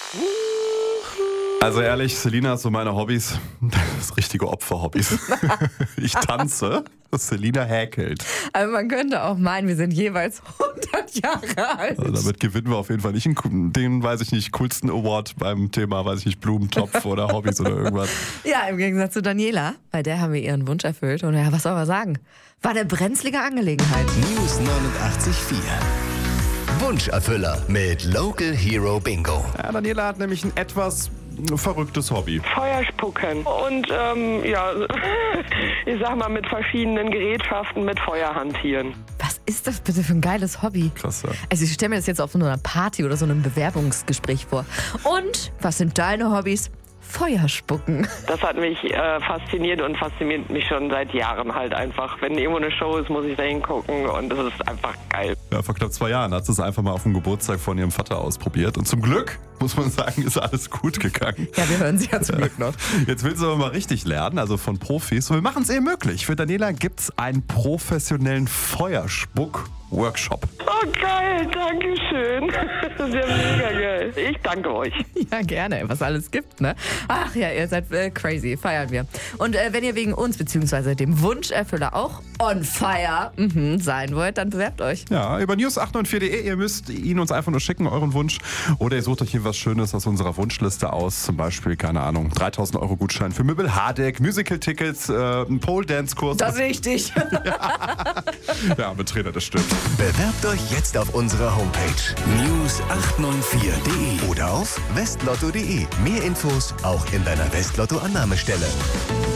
Also ehrlich, Selina ist so meine Hobbys. Das richtige Opfer-Hobbys. Ich tanze, Selina häkelt. Aber man könnte auch meinen, wir sind jeweils 100 Jahre alt. Also damit gewinnen wir auf jeden Fall nicht den, weiß ich nicht, coolsten Award beim Thema, weiß ich nicht, Blumentopf oder Hobbys oder irgendwas. Ja, im Gegensatz zu Daniela, bei der haben wir ihren Wunsch erfüllt. Und ja, was soll man sagen? War eine brenzlige Angelegenheit. News 89.4. Wunscherfüller mit Local Hero Bingo. Ja, Daniela hat nämlich ein etwas verrücktes Hobby. Feuer spucken und ich sag mal mit verschiedenen Gerätschaften mit Feuer hantieren. Was ist das bitte für ein geiles Hobby? Krass, ja. Also ich stelle mir das jetzt auf so einer Party oder so einem Bewerbungsgespräch vor. Und was sind deine Hobbys? Feuer spucken. Das hat mich fasziniert und fasziniert mich schon seit Jahren halt einfach. Wenn irgendwo eine Show ist, muss ich da hingucken und das ist einfach geil. Ja, vor knapp 2 Jahren hat sie es einfach mal auf dem Geburtstag von ihrem Vater ausprobiert. Und zum Glück, muss man sagen, ist alles gut gegangen. Ja, wir hören sie ja zum Glück noch. Jetzt will sie aber mal richtig lernen, also von Profis. Und wir machen es ihr möglich. Für Daniela gibt es einen professionellen Feuerspuck-Workshop. Oh geil, danke schön. Das ist ja mega geil. Ich danke euch. Ja, gerne, was alles gibt, ne? Ach ja, ihr seid crazy, feiern wir. Und wenn ihr wegen uns bzw. dem Wunscherfüller auch on fire sein wollt, dann bewerbt euch. Ja, über news894.de. Ihr müsst ihn uns einfach nur schicken, euren Wunsch. Oder ihr sucht euch hier was Schönes aus unserer Wunschliste aus. Zum Beispiel, keine Ahnung, 3.000 € Gutschein für Möbel Hardegg, Musical-Tickets, ein Pole-Dance-Kurs. Das ist wichtig. Ja, mit Trainer, das stimmt. Bewerbt euch jetzt auf unserer Homepage news894.de oder auf westlotto.de. Mehr Infos auch in deiner Westlotto-Annahmestelle.